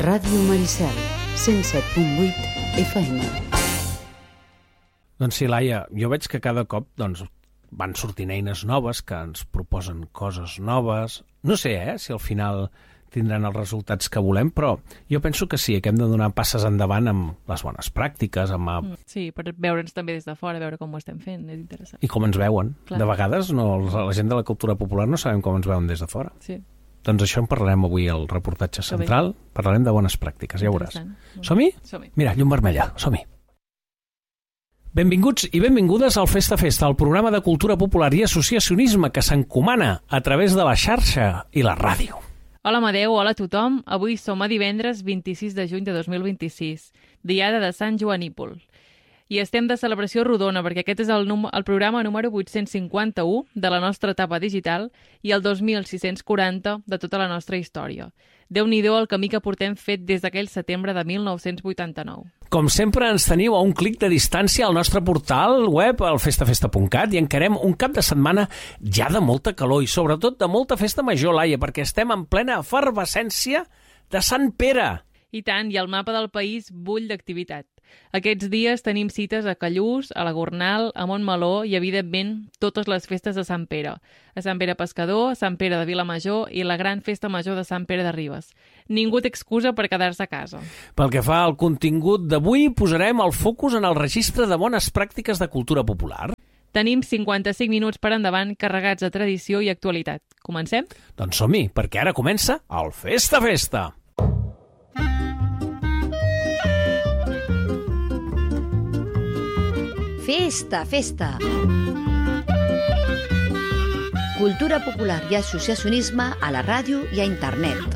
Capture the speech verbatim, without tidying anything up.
Ràdio Maricel, cent set punt vuit F M. Doncs sí, Laia, jo veig que cada cop doncs, van sortint eines noves que ens proposen coses noves. No sé eh, si al final tindran els resultats que volem, però jo penso que sí, que hem de donar passes endavant amb les bones pràctiques, amb... Sí, per veure'ns també des de fora, veure com ho estem fent, és interessant. I com ens veuen. Clar. De vegades no, la gent de la cultura popular no sabem com ens veuen des de fora. Sí. Doncs això en parlarem avui al reportatge central, parlarem de bones pràctiques, ja veuràs. Som-hi? Som-hi. Mira, llum vermella, som-hi. Benvinguts i benvingudes al Festa Festa, el programa de cultura popular i associacionisme que s'encomana a través de la xarxa i la ràdio. Hola Amadeu, hola a tothom. Avui som a divendres vint-i-sis de juny de dos mil vint-i-sis, diada de Sant Joanípol. I estem de celebració rodona, perquè aquest és el, el programa número vuit-cents cinquanta-u de la nostra etapa digital i el dos mil sis-cents quaranta de tota la nostra història. Déu-n'hi-do el camí que portem fet des d'aquell setembre de mil nou-cents vuitanta-nou. Com sempre, ens teniu a un clic de distància al nostre portal web, al festa festa punt cat, i encarem un cap de setmana ja de molta calor i sobretot de molta festa major, Laia, perquè estem en plena efervescència de Sant Pere. I tant, i el mapa del país bull d'activitat. Aquests dies tenim cites a Callús, a la Gornal, a Montmeló i, evidentment, totes les festes de Sant Pere. A Sant Pere Pescador, a Sant Pere de Vilamajor i la gran festa major de Sant Pere de Ribes. Ningú té excusa per quedar-se a casa. Pel que fa al contingut d'avui, posarem el focus en el registre de bones pràctiques de cultura popular. Tenim cinquanta-cinc minuts per endavant carregats de tradició i actualitat. Comencem? Doncs som-hi, perquè ara comença el Festa Festa! Festa, festa! Cultura popular i associacionisme a la ràdio i a internet.